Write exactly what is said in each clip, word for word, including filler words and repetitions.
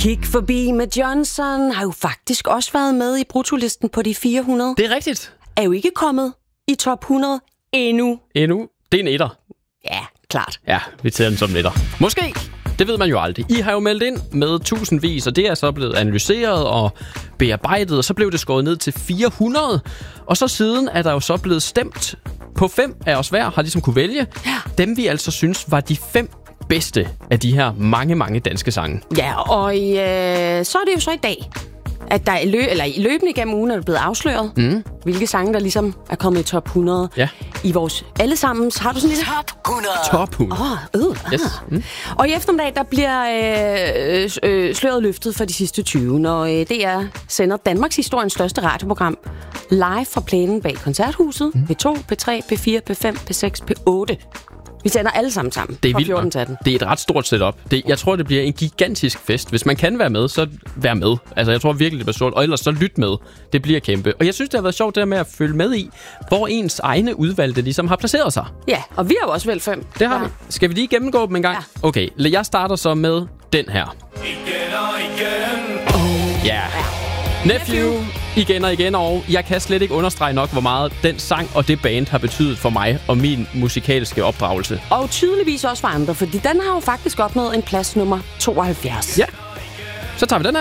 Kig forbi med Johnson har jo faktisk også været med i bruttolisten på de fire hundrede. Det er rigtigt. Er jo ikke kommet i top hundrede endnu. Endnu. Det er en etter. Ja, klart. Ja, vi tager den som en etter. Måske. Det ved man jo aldrig. I har jo meldt ind med tusindvis, og det er så blevet analyseret og bearbejdet, og så blev det skåret ned til fire hundrede. Og så siden er der jo så blevet stemt på fem af os hver, har ligesom kunne vælge. Ja. Dem vi altså synes var de fem bedste af de her mange, mange danske sange. Ja, og øh, så er det jo så i dag, at der i, lø- eller i løbende igennem ugen er det blevet afsløret, mm. hvilke sange, der ligesom er kommet i top hundrede. Ja. I vores allesammens, har du sådan en lille... Top hundrede. Top hundrede. Åh, oh, øh, Yes. Mm. Og i eftermiddag, der bliver øh, øh, sløret løftet for de sidste tyve, når øh, D R sender Danmarks historiens største radioprogram live fra plænen bag Koncerthuset. Mm. P to, P tre, P fire, P fem, P seks, P otte. Vi sender alle sammen sammen Det er fra vildt fjorten nok. til atten. Det er et ret stort setup. Det, jeg tror, det bliver en gigantisk fest. Hvis man kan være med, så vær med. Altså, jeg tror virkelig, det bliver stort. Og ellers så lyt med. Det bliver kæmpe. Og jeg synes, det har været sjovt det der med at følge med i, hvor ens egne udvalgte ligesom har placeret sig. Ja, og vi har jo også vel fem. Det har ja. vi. Skal vi lige gennemgå dem en gang? Ja. Okay, jeg starter så med den her. Igen og igen. Ja. Yeah. Nephew. Igen og igen, og jeg kan slet ikke understrege nok, hvor meget den sang og det band har betydet for mig og min musikalske opdragelse. Og tydeligvis også for andre, fordi den har jo faktisk opnået en plads nummer tooghalvfjerds. Ja. Så tager vi den her.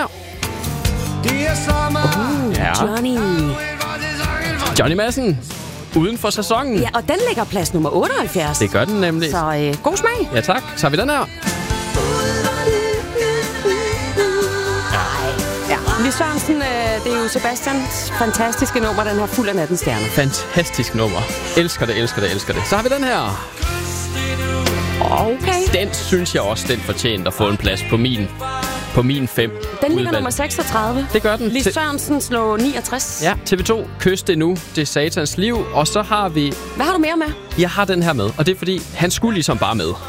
Uh, Ja. Johnny. Johnny Madsen. Uden for sæsonen. Ja, og den ligger plads nummer otteoghalvfjerds. Det gør den nemlig. Så øh, god smag. Ja, tak. Så har vi den her. Ja. Lis Sørensen, øh, det er jo Sebastians fantastiske nummer, den her Fuld af nattens stjerner. Fantastisk nummer. Elsker det, elsker det, elsker det. Så har vi den her. Okay. Den synes jeg også, den fortjente at få en plads på min, på min fem Den ligger udvalg. nummer seksogtredive. Det gør den. Lis Til- Sørensen slår niogtres. Ja, T V to, Kys det nu, det er satans liv. Og så har vi, Hvad har du mere med? jeg har den her med, og det er fordi, han skulle ligesom bare med.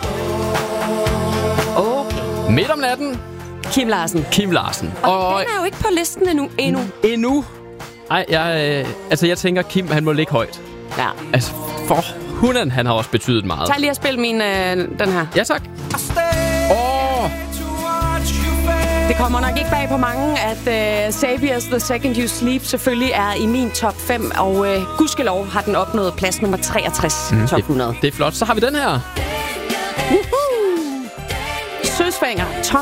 Okay. Midt om natten, Kim Larsen. Kim Larsen. Og, og den er jo ikke på listen endnu. endnu. endnu. Ej, jeg, øh, altså jeg tænker, Kim, han må ligge højt. Ja. Altså, for hunden, han har også betydet meget. Tag lige at spille min, øh, den her. Ja, tak. Åh, oh, Det kommer nok ikke bag på mange, at uh, Saviors The Second You Sleep selvfølgelig er i min top fem, og uh, gudskelov har den opnået plads nummer treogtres mm, top hundrede. det er flot. Så har vi den her. Woohoo! Søsfanger, Tom